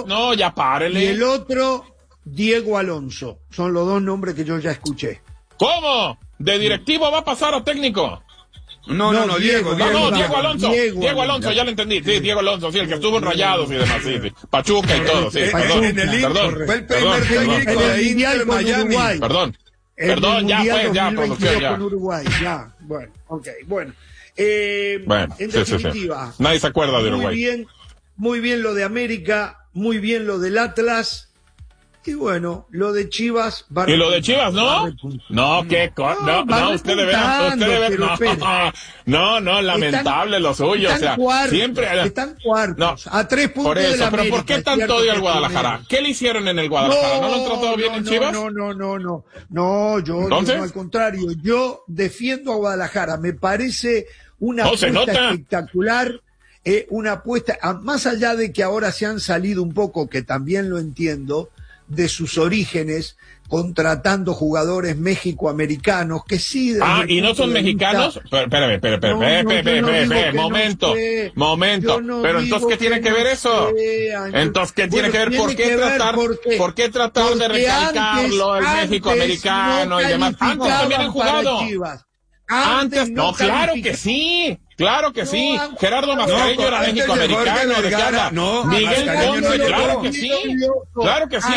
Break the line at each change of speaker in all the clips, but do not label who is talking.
No, ya párele.
Y el otro, Diego Alonso. Son los dos nombres que yo ya escuché.
¿Cómo? ¿De directivo va a pasar a técnico?
No, Diego
Alonso. Diego Alonso, ya lo entendí. Sí, Diego Alonso, sí, el que estuvo en Rayados y demás, sí. Pachuca y todo, sí. Perdón.
Fue el primer técnico de Inter Miami.
Perdón, ya fue, ya, producción, ya.
Con Uruguay, ya. Bueno, ok, bueno.
Bueno,
en definitiva.
Sí. Nadie se acuerda de Uruguay.
Muy bien lo de América, muy bien lo del Atlas. Y bueno, lo de Chivas
va. ¿Y lo de Chivas, no? No, qué cosa. No, usted debe ver. No, lamentable lo suyo. O sea, siempre.
Están cuartos. A 3 puntos
por eso,
de la
pero
América.
¿por qué tanto odio al Guadalajara? ¿Qué le hicieron en el Guadalajara? ¿No lo han tratado bien en Chivas?
No, yo al contrario. Yo defiendo a Guadalajara. Me parece una apuesta espectacular. Una apuesta, más allá de que ahora se han salido un poco, que también lo entiendo, de sus orígenes, contratando jugadores mexicoamericanos que sí.
¿Y no son mexicanos? Espérame, momento. Pero entonces, ¿qué tiene que ver eso? Entonces, ¿qué tiene que ver? ¿Por qué tratar de recalcarlo, el mexicoamericano y demás? Antes también han jugado. Antes, no, claro que sí. Claro que sí. Gerardo Mascareño era mexicoamericano. ¿De qué habla? Miguel Ponce, claro que sí. Claro que sí.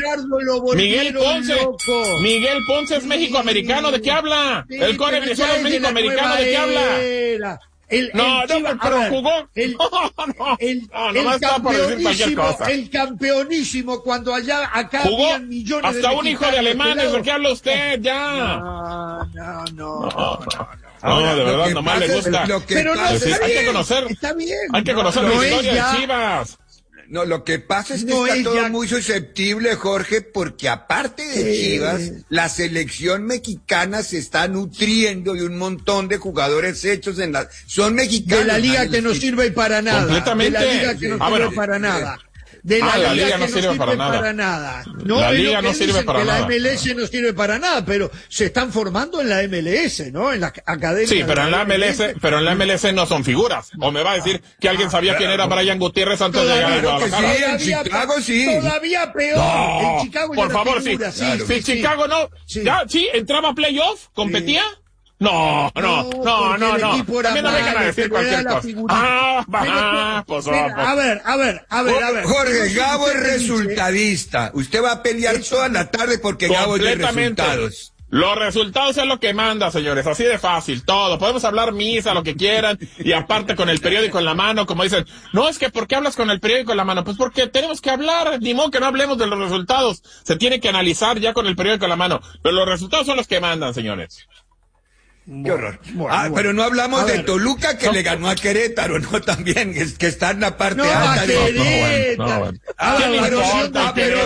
Miguel Ponce es mexicoamericano. ¿De qué habla? El Core Venezuela es mexicoamericano. ¿De qué habla? Pero jugó.
El campeonísimo, cuando acá
jugó
habían millones
hasta
de
un hijo de alemanes. ¿De qué habla usted? Ya. No, de verdad, nomás le gusta.
Pero no,
hay que conocer.
Está bien.
Hay que conocer la historia de Chivas.
No, lo que pasa es que está todo muy susceptible, Jorge, porque aparte de Chivas, la selección mexicana se está nutriendo de un montón de jugadores hechos son mexicanos.
De la liga que no sirve para nada.
Completamente.
De la liga que no sirve para nada. De la liga
no sirve para nada. La liga no sirve para nada.
La MLS no sirve para nada, pero se están formando en la MLS, ¿no? En la academia.
Sí, pero en la MLS no son figuras. O me va a decir que alguien sabía quién era Brian Gutiérrez antes de llegar a Guadalajara.
Sí, en Chicago sí.
Todavía peor.
No,
en Chicago
por favor,
figura,
sí. Chicago no. Ya, sí, entraba a playoff, competía. No. También no vengan a decir cualquier cosa.
A ver.
Jorge, Gabo es resultadista. Usted va a pelear toda la tarde porque Gabo es de resultados.
Los resultados es lo que manda, señores, así de fácil, todo. Podemos hablar misa, lo que quieran, y aparte con el periódico en la mano, como dicen, no, es que ¿por qué hablas con el periódico en la mano? Pues porque tenemos que hablar, ni modo que no hablemos de los resultados. Se tiene que analizar ya con el periódico en la mano. Pero los resultados son los que mandan, señores.
Qué horror. Pero no hablamos de Toluca que le ganó a Querétaro, ¿no? También, que está en la parte alta. Pero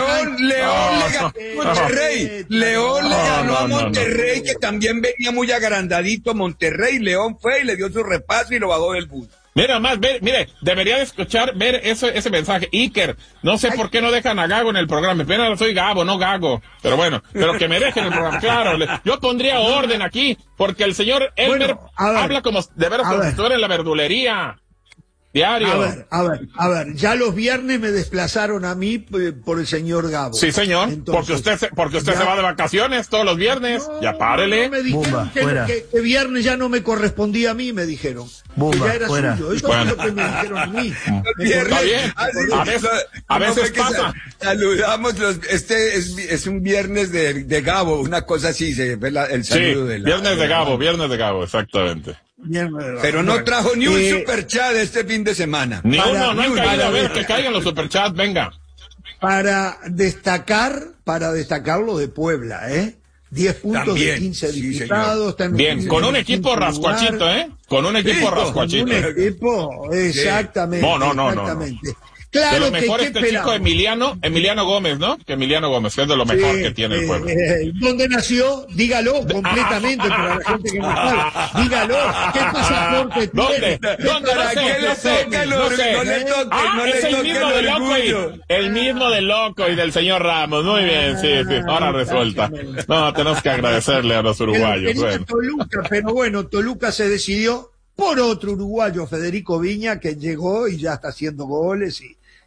León le ganó a Monterrey, que también venía muy agrandadito. Monterrey, León fue y le dio su repaso y lo bajó del bus.
Mira más, mire, debería de ver ese mensaje. Iker, no sé por qué no dejan a Gago en el programa. Pero soy Gabo, no Gago. Pero bueno, pero que me dejen el programa. Claro, yo pondría orden aquí, porque el señor Elmer habla como de veras como si estuviera en la verdulería. Diario.
A ver, ya los viernes me desplazaron a mí por el señor Gabo.
Sí, señor. Entonces, porque usted se va de vacaciones todos los viernes. Ya párele.
No, me dijeron que viernes ya no me correspondía a mí, me dijeron. Que ya era suyo. Eso es lo que me dijeron a mí.
Está bien. A veces pasa.
Saludamos es un viernes de Gabo, una cosa así, se ve el saludo de la.
Viernes de Gabo, exactamente.
Pero no trajo ni un superchat este fin de semana.
Ni uno, no han caído. A ver, que caigan los superchats, venga.
Para destacar lo de Puebla, 10 puntos
también,
de 15 disputados.
Bien, con un equipo rascuachito, Con un equipo rascuachito.
Con un equipo, exactamente.
No. Claro, de lo mejor chico Emiliano Gómez, ¿no? Que Emiliano Gómez, que es de lo mejor que tiene el pueblo.
¿Dónde nació? Dígalo completamente para la gente que no sabe. Dígalo. ¿Qué pasaporte tiene?
¿Dónde? No sé. Es el mismo de Loco el mismo de Loco y del señor Ramos. Muy bien, sí. Ahora resuelta. No, tenemos que agradecerle a los uruguayos.
Pero bueno, Toluca se decidió por otro uruguayo, Federico Viña, que llegó y ya está haciendo goles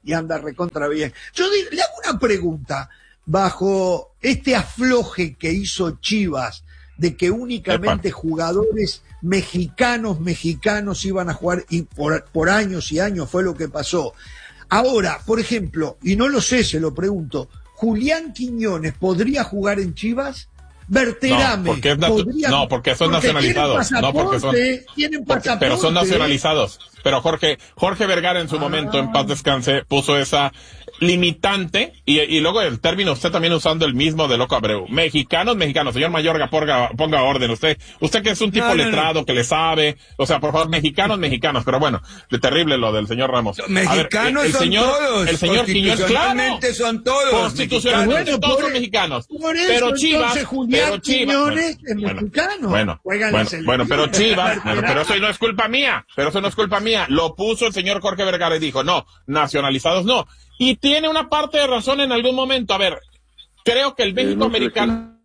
y anda recontra bien. Yo le hago una pregunta, bajo este afloje que hizo Chivas, de que únicamente jugadores mexicanos iban a jugar, y por años y años fue lo que pasó. Ahora, por ejemplo, y no lo sé, se lo pregunto, ¿Julián Quiñones podría jugar en Chivas? Berterame,
no, porque son nacionalizados.
Tienen pasaporte.
Pero son nacionalizados. Pero Jorge Vergara en su momento, en paz descanse, puso esa limitante, y luego el término, usted también usando el mismo de Loco Abreu. Mexicanos, señor Mayorga, ponga orden. Usted que es un tipo letrado, que le sabe, o sea, por favor, mexicanos, pero bueno, de terrible lo del señor Ramos.
Mexicanos son todos.
El señor Quiñones, claro.
Son todos.
Constitucionalmente todos son mexicanos. Pero Chivas,
Quiñones es mexicano.
Pero Chivas, pero eso no es culpa mía. Lo puso el señor Jorge Vergara y dijo, no, nacionalizados no. Y tiene una parte de razón en algún momento. A ver, creo que el México americano